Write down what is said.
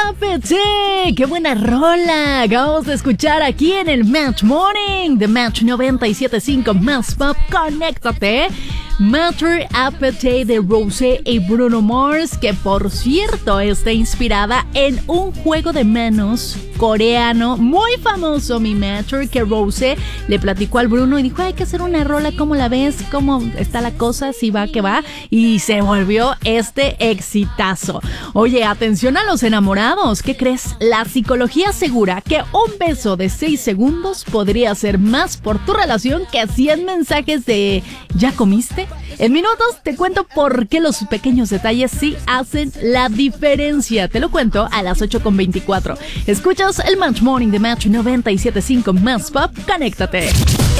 Appetite. ¡Qué buena rola! Acabamos de escuchar aquí en el Match Morning de Match 97.5 Más Pop. Conéctate. Matter Appetite de Rosé y Bruno Mars, que por cierto está inspirada en un juego de manos coreano muy famoso, mi Matter, que Rosé le platicó al Bruno y dijo: hay que hacer una rola, ¿cómo la ves? ¿Cómo está la cosa? Si va, que va. Y se volvió este exitazo. Oye, atención a los enamorados. ¿Qué crees? La psicología asegura que un beso de 6 segundos podría hacer más por tu relación que 100 mensajes de ¿ya comiste? En minutos te cuento por qué los pequeños detalles sí hacen la diferencia. Te lo cuento a las 8:24. Escuchas el Match Morning de Match 97.5 Más Pop. Conéctate.